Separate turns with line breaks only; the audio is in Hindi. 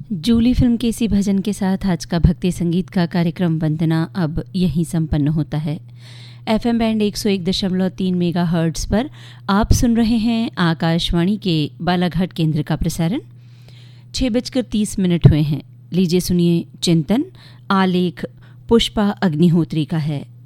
जूली फिल्म के इसी भजन के साथ आज का भक्ति संगीत का कार्यक्रम वंदना अब यहीं संपन्न होता है। FM बैंड 101.3 मेगाहर्ट्ज पर आप सुन रहे हैं आकाशवाणी के बालाघाट केंद्र का प्रसारण। 6:30 हुए हैं। लीजिए सुनिए चिंतन, आलेख पुष्पा अग्निहोत्री का है।